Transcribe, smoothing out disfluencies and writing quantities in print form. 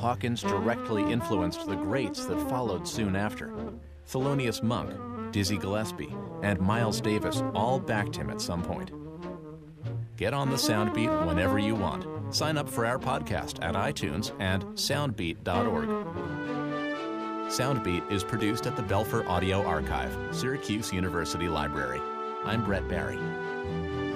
Hawkins directly influenced the greats that followed soon after. Thelonious Monk, Dizzy Gillespie, and Miles Davis all backed him at some point. Get on the Soundbeat whenever you want. Sign up for our podcast at iTunes and soundbeat.org. Soundbeat is produced at the Belfer Audio Archive, Syracuse University Library. I'm Brett Barry.